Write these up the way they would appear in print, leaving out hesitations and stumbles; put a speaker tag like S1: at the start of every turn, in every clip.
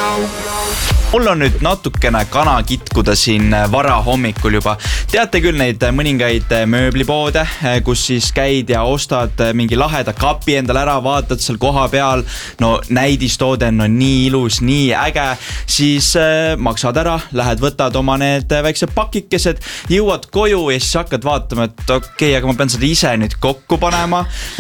S1: Mul on nüüd natukene kana kitkuda siin varahommikul juba. Teate küll neid mõningaid mööblipoode, kus siis käid ja ostad mingi laheda kapi endale ära, vaatad seal koha peal, no näidistoode on nii ilus, nii äge, siis maksad ära, lähed võtad oma need väiksed pakikesed, jõuad koju ja siis hakkad vaatama, et okei, aga ma pean seda ise nüüd kokku panema.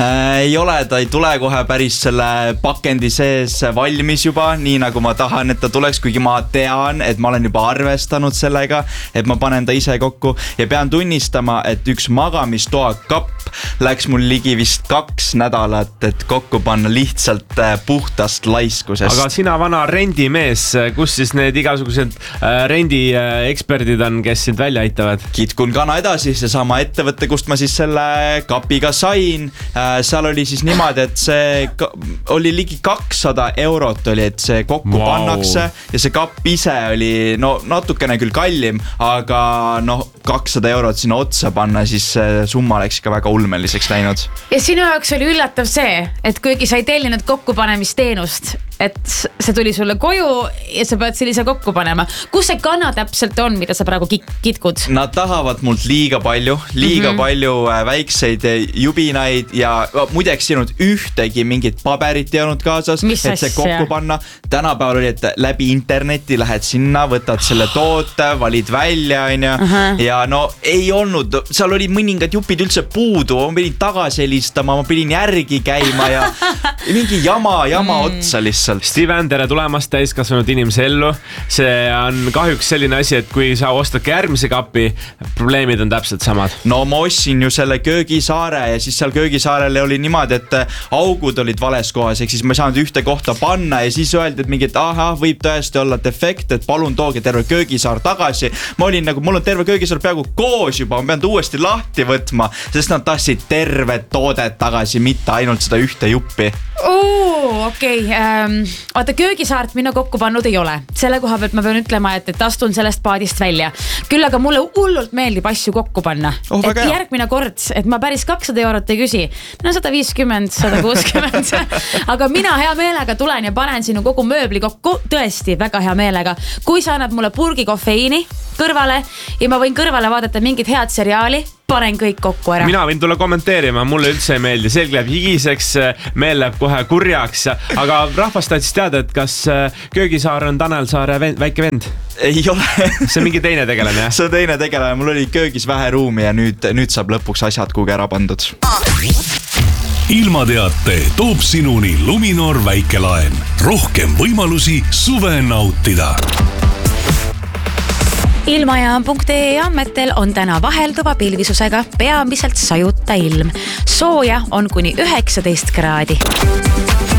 S1: Ta ei tule kohe päris selle pakendi sees valmis juba, nii nagu ma tahan, et ta tuleks, kuigi ma tean, et ma olen juba arvestanud sellega, et ma panen ta ise kokku ja pean tunnistama, et üks magamistoa kapp läks mul ligi vist 2 nädalat, et kokku panna lihtsalt puhtast laiskusest.
S2: Aga sina vana rendimees, kus siis need igasugused rendieksperdid on, kes sind välja aitavad?
S1: Kitkun kana edasi, see sama ettevõtte, kust ma siis selle kapiga sain. Seal oli siis niimoodi, et see oli ligi 200 eurot oli, et see kokku pannakse ja see kapp ise oli natukene küll kallim, aga 200 eurot sinna otsa panna, siis summa läks ka väga ulmeliseks läinud.
S3: Ja sinu jaoks oli üllatav see, et kuigi sa ei tellinud kokkupanemisteenust, et see tuli sulle koju ja sa pead sellise kokku panema. Kus see kana täpselt on, mida sa praegu kitkud?
S1: Nad tahavad mult liiga palju väikseid jubinaid ja muideks ei olnud ühtegi mingit paberit ei olnud kaasas, et see kokku panna. Tänapäeval oli, et läbi interneti lähed sinna, võtad selle toote, valid välja ja ei olnud, seal oli mõningad jupid üldse puudu, ma pidin tagasi helistama, ma pidin järgi käima ja mingi jama otsa lihtsalt.
S2: Steven, tere tulemast täiskasvanud inimese ellu. See on kahjuks selline asi, et kui sa ostad ka järgmise kapi, probleemid on täpselt samad.
S1: No ma ostsin ju selle köögisaare ja siis seal köögisaarele oli niimoodi, et augud olid vales kohas, ehk siis ma ei saanud ühte kohta panna ja siis öeldi, et mingi, et võib tõesti olla defekt, et palun tooge terve köögisaar tagasi. Ma olin nagu, mul on terve köögisaar peaaegu koos juba, ma pean ta uuesti lahti võtma, sest nad tahtsid tervet toodet tagasi, mitte ainult seda ühte juppi.
S3: Okei. Vaata, köögisaart minna kokku pannud ei ole. Selle koha pealt ma pean ütlema, et astun sellest paadist välja. Küll aga mulle hullult meeldib asju kokku panna. Et järgmine kord, et ma päris 200 eurot ei küsi. 150, 160. Aga mina hea meelega tulen ja panen sinu kogu mööbli kokku. Tõesti, väga hea meelega. Kui sa annad mulle purgi kofeiini kõrvale ja ma võin kõrvale vaadata mingit head seriaali, panen kõik kokku ära.
S2: Mina võin tulla kommenteerima, mulle üldse ei meeldi. Selg läheb higiseks, meel läheb kohe kurjaks. Aga rahvast tahtis teada, et kas köögisaar on Tanel Saare väike vend?
S1: Ei ole.
S2: See on mingi teine tegelane, jah?
S1: See on teine tegelane. Mul oli köögis vähe ruumi ja nüüd saab lõpuks asjad kuhugi ära pandud.
S4: Ilmateate toob sinuni Luminor väikelaen. Rohkem võimalusi suve nautida.
S3: Ilmajaam.ee andmetel on täna vahelduva pilvisusega peamiselt sajuta ilm. Sooja on kuni 19 kraadi.